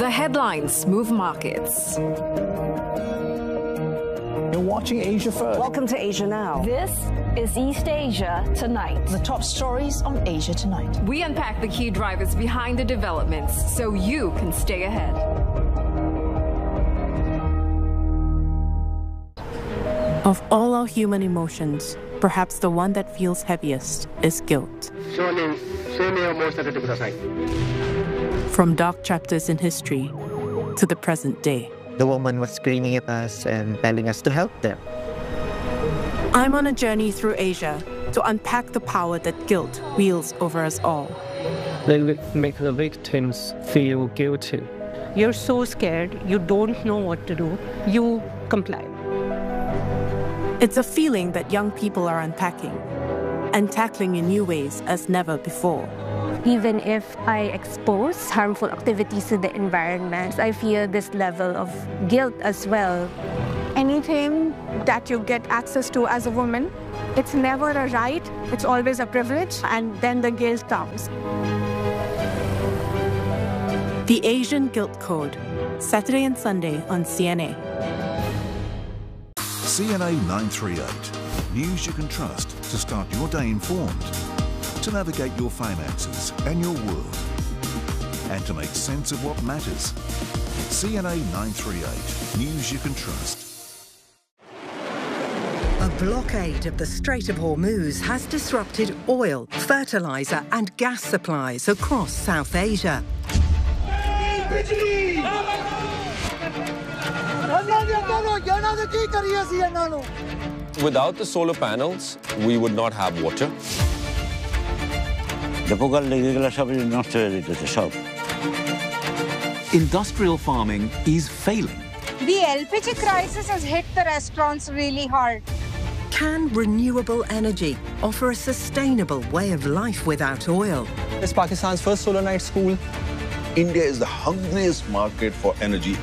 The headlines move markets. You're watching Asia First. Welcome to Asia Now. This is East Asia Tonight. The top stories on Asia Tonight. We unpack the key drivers behind the developments so you can stay ahead. Of all our human emotions, perhaps the one that feels heaviest is guilt. From dark chapters in history to the present day. The woman was screaming at us and telling us to help them. I'm on a journey through Asia to unpack the power that guilt wields over us all. They make the victims feel guilty. You're so scared, you don't know what to do, you comply. It's a feeling that young people are unpacking and tackling in new ways as never before. Even if I expose harmful activities to the environment, I feel this level of guilt as well. Anything that you get access to as a woman, it's never a right, it's always a privilege, and then the guilt comes. The Asian Guilt Code, Saturday and Sunday on CNA. CNA 938, news you can trust to start your day informed, to navigate your finances and your world, and to make sense of what matters. CNA 938, news you can trust. A blockade of the Strait of Hormuz has disrupted oil, fertilizer and gas supplies across South Asia. Without the solar panels, we would not have water. Industrial farming is failing. The LPG crisis has hit the restaurants really hard. Can renewable energy offer a sustainable way of life without oil? It's Pakistan's first solar night school. India is the hungriest market for energy.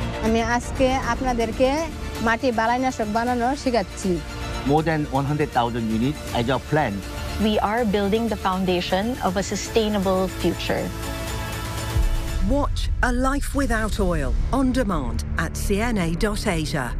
More than 100,000 units as our plan. We are building the foundation of a sustainable future. Watch A Life Without Oil on demand at cna.asia.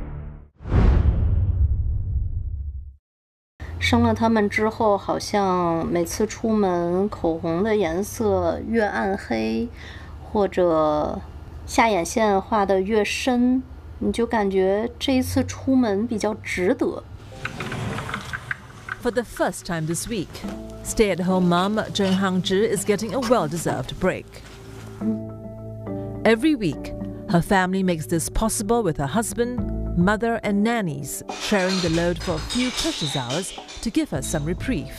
生了他们之后，好像每次出门口红的颜色越暗黑，或者下眼线画得越深，你就感觉这一次出门比较值得。 For the first time this week, stay-at-home mum Zheng Hangzhi is getting a well-deserved break. Every week, her family makes this possible with her husband, mother and nannies, sharing the load for a few precious hours to give her some reprieve.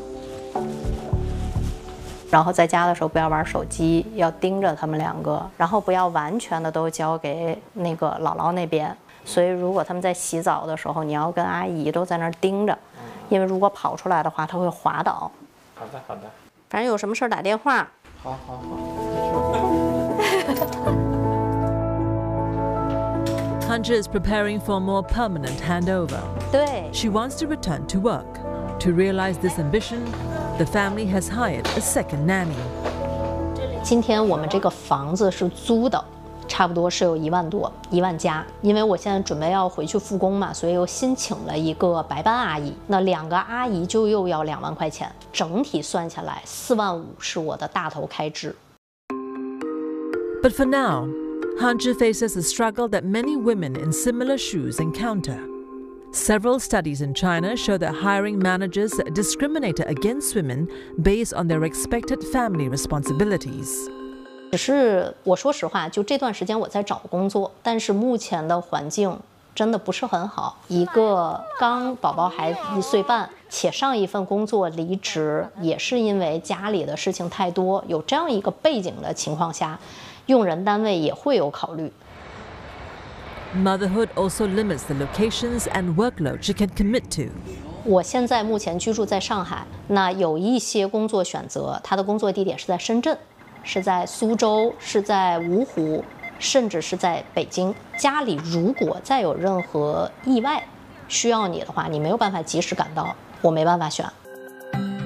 然后在家的时候不要玩手机，要盯着他们两个，然后不要完全的都交给那个姥姥那边。所以如果他们在洗澡的时候，你要跟阿姨都在那儿盯着，因为如果跑出来的话，他会滑倒。 好的，好的。 反正有什么事儿打电话。 好。 Hangzhi is preparing for a more permanent handover. 对。 She wants to return to work. To realize this ambition, the family has hired a second nanny. 今天我们这个房子是租的，差不多是有1万多，1万加。因为我现在准备要回去复工嘛，所以又新请了一个白班阿姨。那2个阿姨就又要2万块钱，整体算下来4万5是我的大头开支。 But for now, Hangzhi faces a struggle that many women in similar shoes encounter. Several studies in China show that hiring managers discriminate against women based on their expected family responsibilities. 只是我说实话，就这段时间我在找工作，但是目前的环境真的不是很好。一个刚宝宝还1岁半，且上一份工作离职，也是因为家里的事情太多，有这样一个背景的情况下，用人单位也会有考虑。 Motherhood also limits the locations and workload she can commit to. 我现在目前居住在上海，那有一些工作选择，他的工作地点是在深圳，是在苏州，是在芜湖，甚至是在北京。家里如果再有任何意外需要你的话，你没有办法及时赶到，我没办法选。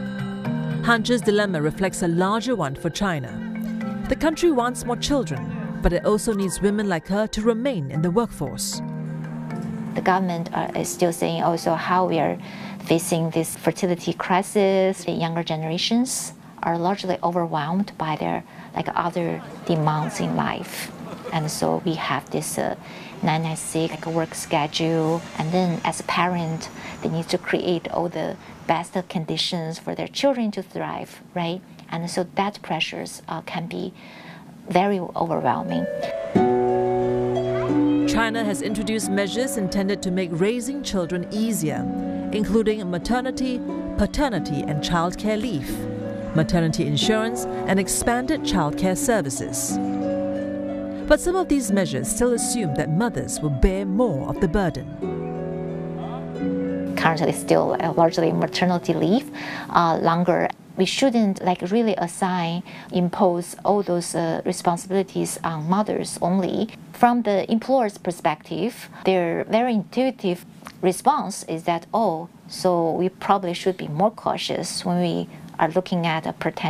Hangzhi's dilemma reflects a larger one for China. The country wants more children, But it also needs women like her to remain in the workforce. The government is still saying also how we are facing this fertility crisis. The younger generations are largely overwhelmed by their other demands in life. And so we have this 996 work schedule. And then as a parent, they need to create all the best conditions for their children to thrive, right? And so that pressures can be very overwhelming. China has introduced measures intended to make raising children easier, including maternity, paternity and childcare leave, maternity insurance and expanded childcare services. But some of these measures still assume that mothers will bear more of the burden. Currently still largely maternity leave, longer. We shouldn't really impose all those responsibilities on mothers only. From the employer's perspective, their very intuitive response is that, oh, so we probably should be more cautious when we are looking at a potential